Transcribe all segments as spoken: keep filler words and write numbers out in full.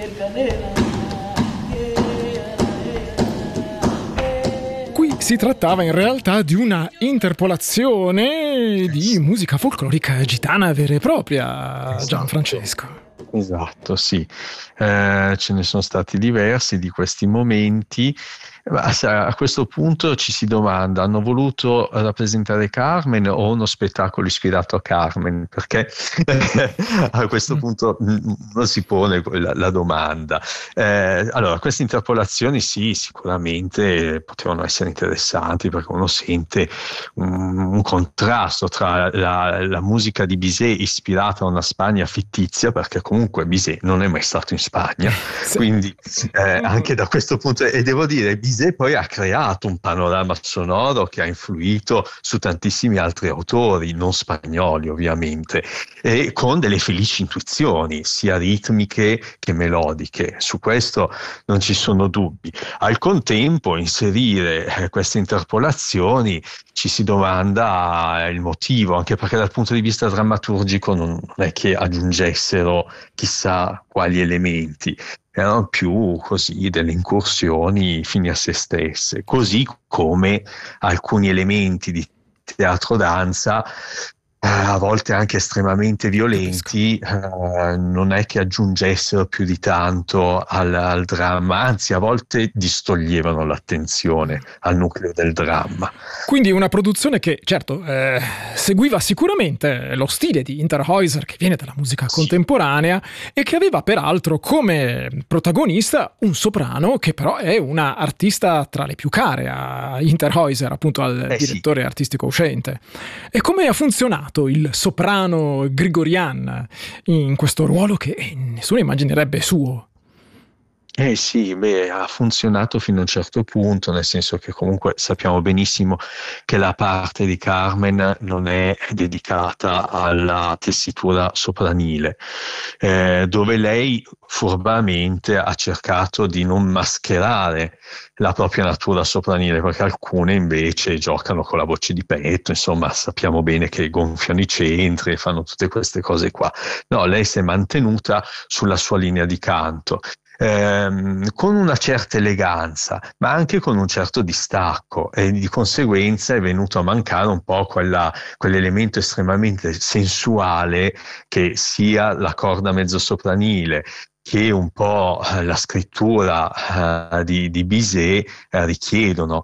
Qui si trattava in realtà di una interpolazione di musica folclorica gitana vera e propria, Gianfrancesco. Esatto, sì. Eh, ce ne sono stati diversi di questi momenti. A questo punto ci si domanda: hanno voluto rappresentare Carmen o uno spettacolo ispirato a Carmen? Perché a questo punto non si pone la, la domanda. Eh, allora, queste interpolazioni sì, sicuramente potevano essere interessanti, perché uno sente un, un contrasto tra la, la musica di Bizet ispirata a una Spagna fittizia, perché comunque Bizet non è mai stato in Spagna, sì. Quindi eh, anche da questo punto, e devo dire, Bizet poi ha creato un panorama sonoro che ha influito su tantissimi altri autori, non spagnoli ovviamente, e con delle felici intuizioni, sia ritmiche che melodiche. Su questo non ci sono dubbi. Al contempo, inserire eh, queste interpolazioni, ci si domanda il motivo, anche perché dal punto di vista drammaturgico non, non è che aggiungessero chissà quali elementi, erano più così delle incursioni fini a se stesse, così come alcuni elementi di teatro danza, a volte anche estremamente violenti, eh, non è che aggiungessero più di tanto al, al dramma, anzi a volte distoglievano l'attenzione al nucleo del dramma. Quindi una produzione che, certo, eh, seguiva sicuramente lo stile di Interhäuser, che viene dalla musica sì. contemporanea, e che aveva peraltro come protagonista un soprano che però è una artista tra le più care a Interhäuser, appunto al eh, direttore sì. artistico uscente. E come ha funzionato il soprano Grigorian in questo ruolo che nessuno immaginerebbe suo? Eh sì, beh, ha funzionato fino a un certo punto, nel senso che comunque sappiamo benissimo che la parte di Carmen non è dedicata alla tessitura sopranile, eh, dove lei furbamente ha cercato di non mascherare la propria natura sopranile, perché alcune invece giocano con la voce di petto, insomma sappiamo bene che gonfiano i centri e fanno tutte queste cose qua. No, lei si è mantenuta sulla sua linea di canto. Ehm, con una certa eleganza, ma anche con un certo distacco, e di conseguenza è venuto a mancare un po' quella, quell'elemento estremamente sensuale che sia la corda mezzosopranile che un po' la scrittura uh, di, di Bizet uh, richiedono.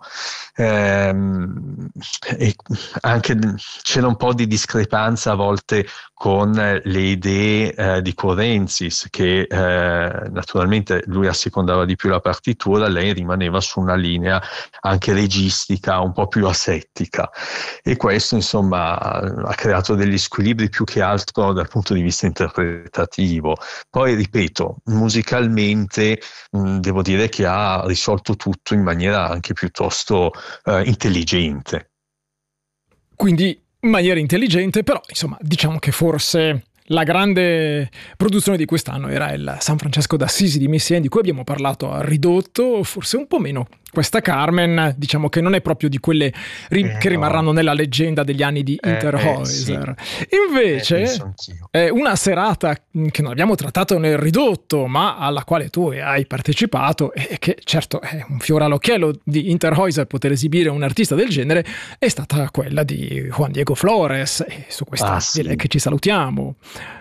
Ehm, e anche c'era un po' di discrepanza a volte con le idee eh, di Kurenzis, che eh, naturalmente lui assecondava di più la partitura, lei rimaneva su una linea anche registica un po' più asettica, e questo insomma ha creato degli squilibri più che altro dal punto di vista interpretativo. Poi ripeto, musicalmente mh, devo dire che ha risolto tutto in maniera anche piuttosto eh, intelligente. Quindi in maniera intelligente, però insomma diciamo che forse la grande produzione di quest'anno era il San Francesco d'Assisi di Messiaen, di cui abbiamo parlato a ridotto, forse un po' meno questa Carmen, diciamo che non è proprio di quelle ri- eh, che rimarranno no. nella leggenda degli anni di Interhäuser. Eh, eh, sì. Invece è una serata che non abbiamo trattato nel ridotto, ma alla quale tu hai partecipato, e che certo è un fiore all'occhiello di Interhäuser poter esibire un artista del genere, è stata quella di Juan Diego Flores, e su questa ah, sì. direi che ci salutiamo.